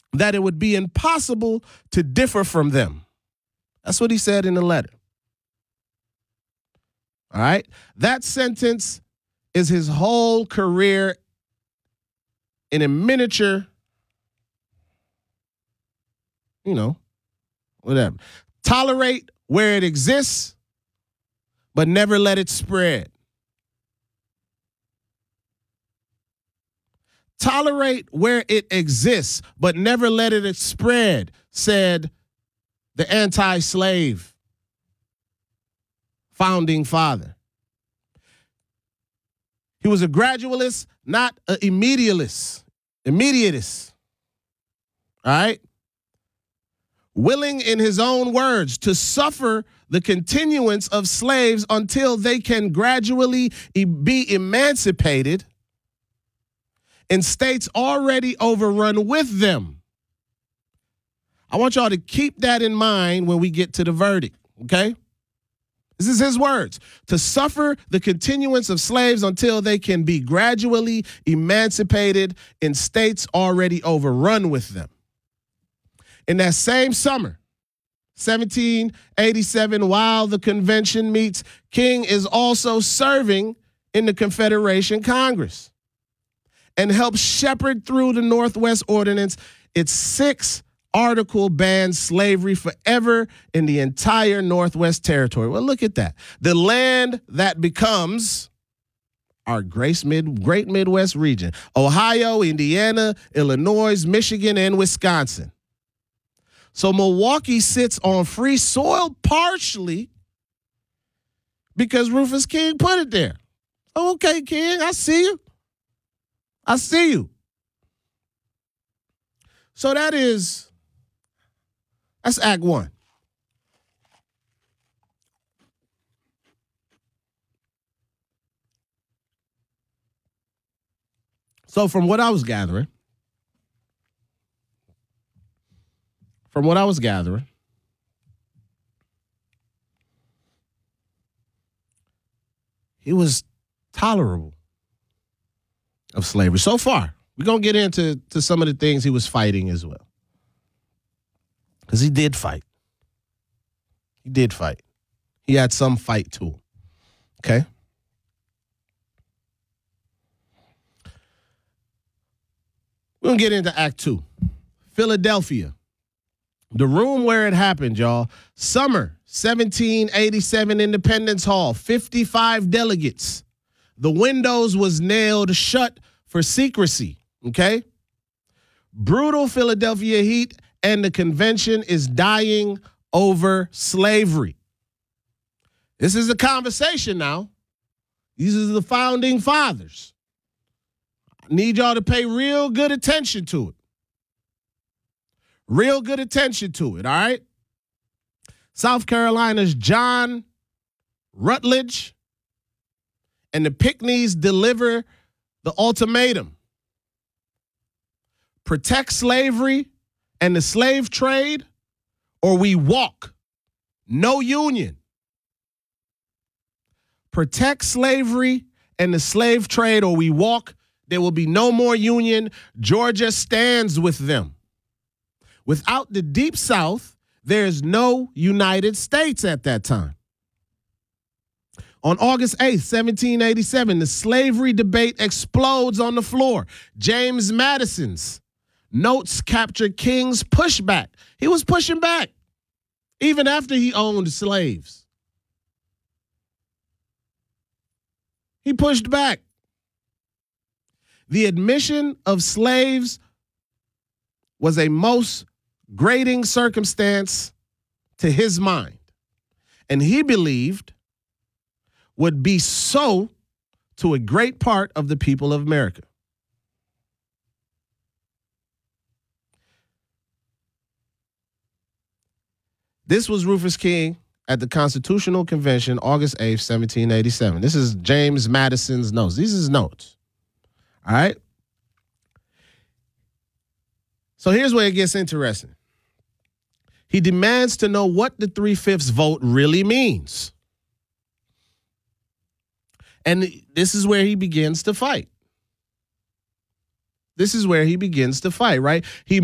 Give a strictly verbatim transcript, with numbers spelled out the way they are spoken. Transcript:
that it would be impossible to differ from them. That's what he said in the letter. All right? That sentence is his whole career in a miniature, you know, whatever. Tolerate where it exists, but never let it spread. Tolerate where it exists, but never let it spread, said the anti-slave founding father. He was a gradualist, not an immediatist. Immediatist. All right? Willing, in his own words, to suffer the continuance of slaves until they can gradually be emancipated in states already overrun with them. I want y'all to keep that in mind when we get to the verdict, okay? This is his words. To suffer the continuance of slaves until they can be gradually emancipated in states already overrun with them. In that same summer, seventeen eighty-seven, while the convention meets, King is also serving in the Confederation Congress and helps shepherd through the Northwest Ordinance its six-article ban slavery forever in the entire Northwest Territory. Well, look at that. The land that becomes our great, Mid- great Midwest region, Ohio, Indiana, Illinois, Michigan, and Wisconsin. So Milwaukee sits on free soil partially because Rufus King put it there. Okay, King, I see you. I see you. So that is, that's Act One. So from what I was gathering, from what I was gathering, he was tolerable of slavery so far. We're going to get into to some of the things he was fighting as well. Because he did fight. He did fight. He had some fight to him. Okay? We're going to get into Act Two. Philadelphia. The room where it happened, y'all. Summer seventeen eighty-seven, Independence Hall. fifty-five delegates. The windows was nailed shut for secrecy, okay? Brutal Philadelphia heat, and the convention is dying over slavery. This is a conversation now. These are the founding fathers. I need y'all to pay real good attention to it. Real good attention to it, all right? South Carolina's John Rutledge and the Pinckneys deliver the ultimatum. Protect slavery and the slave trade, or we walk. No union. Protect slavery and the slave trade, or we walk. There will be no more union. Georgia stands with them. Without the Deep South, there's no United States at that time. On August eighth, seventeen eighty-seven, the slavery debate explodes on the floor. James Madison's notes capture King's pushback. He was pushing back, even after he owned slaves. He pushed back. The admission of slaves was a most grating circumstance to his mind, and he believed would be so to a great part of the people of America. This was Rufus King at the Constitutional Convention, August eighth, seventeen eighty-seven. This is James Madison's notes. These are his notes. All right? So here's where it gets interesting. He demands to know what the three-fifths vote really means. And this is where he begins to fight. This is where he begins to fight, right? He